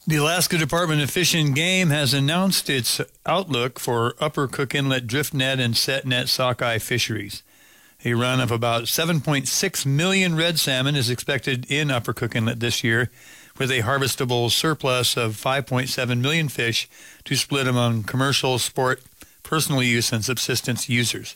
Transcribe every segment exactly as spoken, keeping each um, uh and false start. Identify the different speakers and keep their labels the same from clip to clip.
Speaker 1: The Alaska Department of Fish and Game has announced its outlook for Upper Cook Inlet driftnet and setnet sockeye fisheries. A run of about seven point six million red salmon is expected in Upper Cook Inlet this year, with a harvestable surplus of five point seven million fish to split among commercial, sport, personal use, and subsistence users.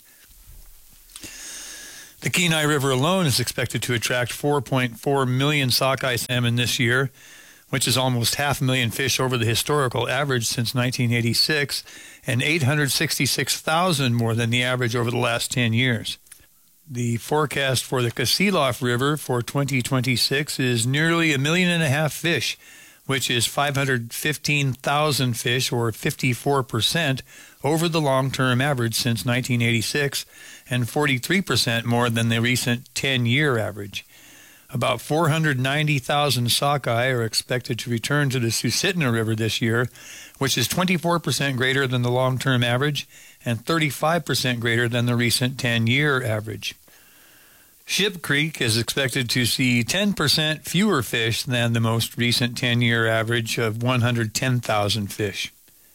Speaker 1: The Kenai River alone is expected to attract four point four million sockeye salmon this year, which is almost half a million fish over the historical average since nineteen eighty-six, and eight hundred sixty-six thousand more than the average over the last ten years. The forecast for the Kasilof River for twenty twenty-six is nearly a million and a half fish, which is five hundred fifteen thousand fish, or fifty-four percent, over the long-term average since nineteen eighty-six, and forty-three percent more than the recent ten-year average. About four hundred ninety thousand sockeye are expected to return to the Susitna River this year, which is twenty-four percent greater than the long-term average and thirty-five percent greater than the recent ten-year average. Ship Creek is expected to see ten percent fewer fish than the most recent ten-year average of one hundred ten thousand fish.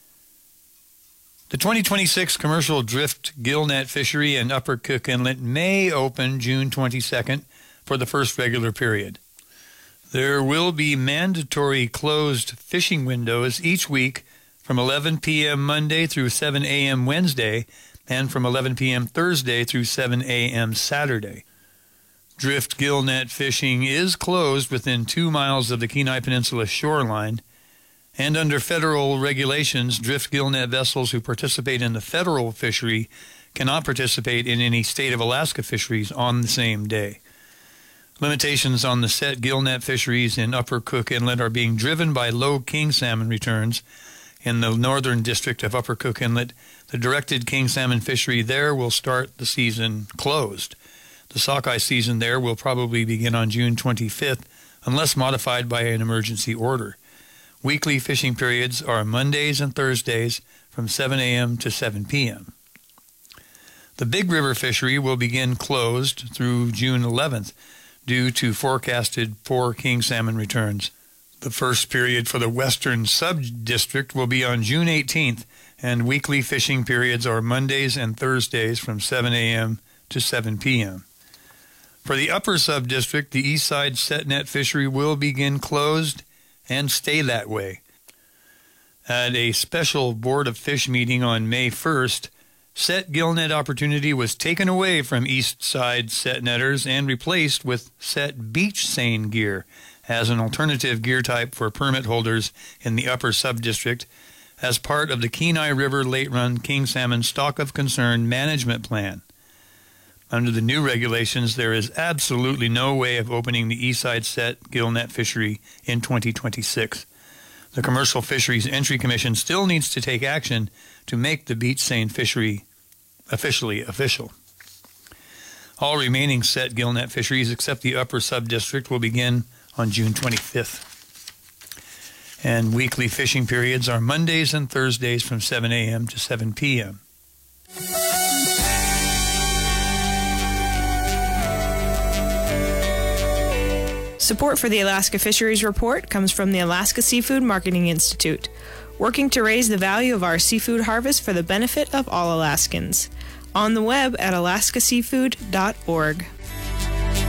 Speaker 1: The twenty twenty-six commercial drift gillnet fishery in Upper Cook Inlet may open June twenty-second for the first regular period. There will be mandatory closed fishing windows each week from eleven p m Monday through seven a m Wednesday, and from eleven p m Thursday through seven a m Saturday. Drift gillnet fishing is closed within two miles of the Kenai Peninsula shoreline, and under federal regulations, drift gillnet vessels who participate in the federal fishery cannot participate in any state of Alaska fisheries on the same day. Limitations on the set gillnet fisheries in Upper Cook Inlet are being driven by low king salmon returns. In the northern district of Upper Cook Inlet, the directed king salmon fishery there will start the season closed. The sockeye season there will probably begin on June twenty-fifth, unless modified by an emergency order. Weekly fishing periods are Mondays and Thursdays from seven a m to seven p m The Big River fishery will begin closed through June eleventh due to forecasted poor king salmon returns. The first period for the Western Sub-District will be on June eighteenth, and weekly fishing periods are Mondays and Thursdays from seven a m to seven p m For the Upper Sub-District, the Eastside Setnet fishery will begin closed and stay that way. At a special Board of Fish meeting on May first, set gillnet opportunity was taken away from Eastside Setnetters and replaced with set beach seine gear as an alternative gear type for permit holders in the Upper Sub-District as part of the Kenai River Late Run King Salmon Stock of Concern Management Plan. Under the new regulations, there is absolutely no way of opening the Eastside Set gillnet fishery in twenty twenty-six. The Commercial Fisheries Entry Commission still needs to take action to make the beach seine fishery officially official. All remaining set gillnet fisheries except the Upper Sub-District will begin on June twenty-fifth. And weekly fishing periods are Mondays and Thursdays from seven a m to seven p m
Speaker 2: Support for the Alaska Fisheries Report comes from the Alaska Seafood Marketing Institute, working to raise the value of our seafood harvest for the benefit of all Alaskans. On the web at alaska seafood dot org.